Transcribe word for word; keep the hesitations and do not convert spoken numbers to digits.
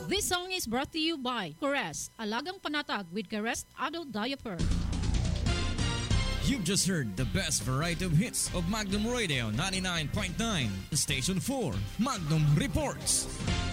This song is brought to you by Carest, Alagang Panatag with Carest Adult Diaper. You've just heard the best variety of hits of Magnum Radio ninety-nine point nine, Station four, Magnum Reports.